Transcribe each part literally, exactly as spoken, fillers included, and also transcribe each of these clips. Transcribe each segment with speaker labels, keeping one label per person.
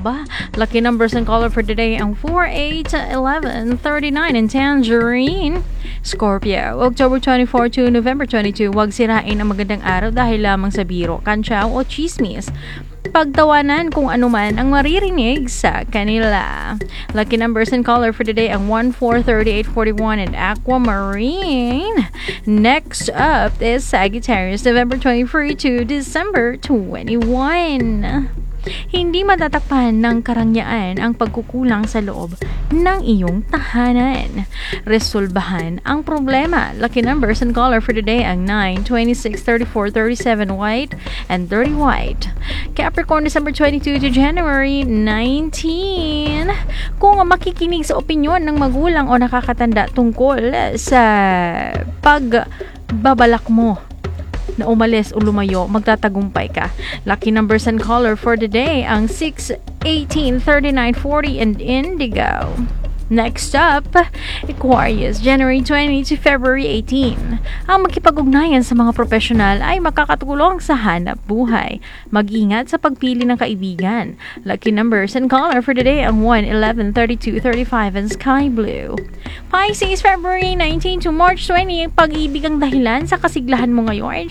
Speaker 1: Aba, lucky numbers and color for today ang four, eight, eleven, thirty-nine, and Tangerine. Scorpio, October twenty-fourth to November twenty-second, huwag sirain ang magandang araw dahil lamang sa biro, kantsaw o chismis. Pagtawanan kung ano man ang maririnig sa kanila. Lucky numbers and color for today ang one, four, thirty-eight, forty-one, and Aquamarine. Next up is Sagittarius, November twenty-first to December twenty-first. Hindi matatakpan ng karangyaan ang pagkukulang sa loob ng iyong tahanan. Resolbahan ang problema. Lucky numbers and color for today ang nine, twenty-six, thirty-four, thirty-seven, white, and thirty white. Capricorn, December twenty-second to January nineteenth. Kung makikinig sa opinyon ng magulang o nakakatanda tungkol sa pagbabalak mo na umalis o lumayo, magtatagumpay ka. Lucky numbers and color for today ang six, eighteen, thirty-nine, forty, and indigo. Next up, Aquarius, January twentieth to February eighteenth. Ang makipag-ugnayan sa mga profesional ay makakatulong sa hanap buhay. Mag-ingat sa pagpili ng kaibigan. Lucky numbers and color for today ang one, eleven, thirty-two, thirty-five, and sky blue. Pisces, February nineteenth to March twentieth, pag-ibig ang dahilan sa kasiglahan mo ngayon.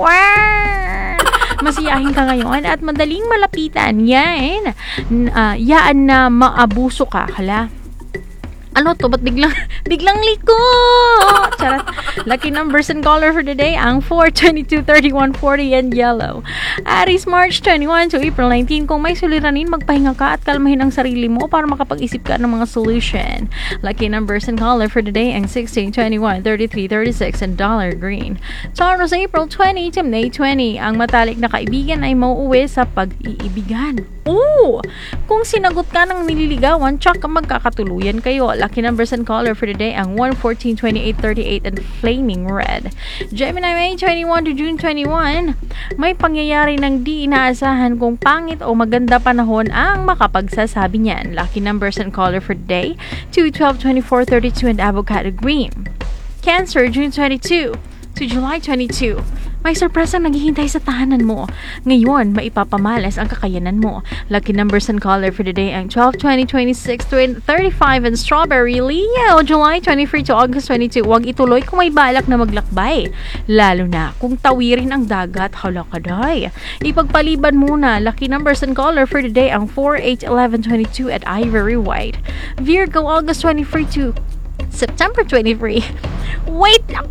Speaker 1: Masiyahin ka ngayon at madaling malapitan. Yan. Uh, yaan na maabuso ka. Hala. Ano to? Ba't biglang, biglang liko? Charot. Lucky numbers and color for today ang four, twenty-two, thirty-one, forty, and yellow. Aries, March twenty-first to April nineteenth. Kung may suliranin, magpahinga ka at kalmahin ang sarili mo para makapag-isip ka ng mga solution. Lucky numbers and color for today ang sixteen, twenty-one, thirty-three, thirty-six, and dollar green. Taurus, April twentieth to May twentieth. Ang matalik na kaibigan ay mauuwi sa pag-iibigan. Oo! Kung sinagot ka ng nililigawan, tsak magkakatuluyan kayo. Lucky numbers and color for today ang one, fourteen, twenty-eight, thirty-eight, and flaming red. Gemini, May twenty-first to June twenty-first. May pangyayari ng di inaasahan kung pangit o maganda panahon ang makapagsasabi niyan. Lucky numbers and color for today two, twelve, twenty-four, thirty-two, and avocado green. Cancer, June twenty-second to July twenty-second. May sorpresang naghihintay sa tahanan mo. Ngayon, maipapamalas ang kakayanan mo. Lucky numbers and color for today ang twelve, twenty, twenty-six, thirty-five, and strawberry. Leo, July twenty-first to August twenty-second. Huwag ituloy kung may balak na maglakbay. Lalo na kung tawirin ang dagat. Halakaday. Ipagpaliban muna. Lucky numbers and color for today ang four, eight, eleven, twenty-two, at ivory white. Virgo, August twenty-first to September twenty-first. Wait lang.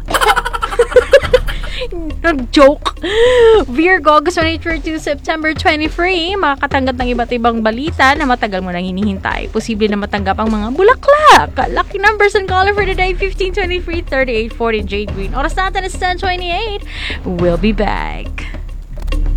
Speaker 1: Nag-joke. Virgo, August twenty-third to September twenty-first, makakatanggap ng iba't ibang balita na matagal mo nang hinihintay. Posible na matanggap ang mga bulaklak. Lucky numbers and color for today, fifteen, twenty-three, thirty-eight, forty, jade green. Oras natin is ten twenty-eight. We'll be back.